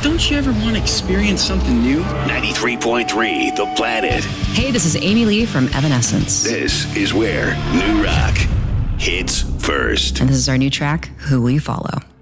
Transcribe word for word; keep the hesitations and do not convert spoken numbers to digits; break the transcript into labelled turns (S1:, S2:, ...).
S1: don't you ever want to experience something new?
S2: ninety-three point three The Planet.
S3: Hey, this is Amy Lee from Evanescence.
S2: This is where new rock hits first.
S3: And this is our new track, Who We Follow.